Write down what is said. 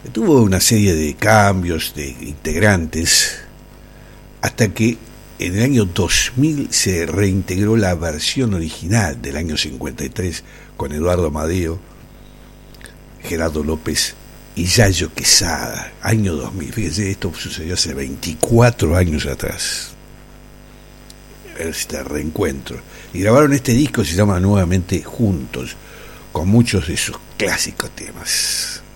Tuvo una serie de cambios de integrantes hasta que en el año 2000 se reintegró la versión original del año 53 con Eduardo Amadeo, Gerardo López y Yayo Quesada, año 2000. Fíjense, esto sucedió hace 24 años atrás. Este reencuentro. Y grabaron este disco, se llama Nuevamente Juntos, con muchos de sus clásicos temas.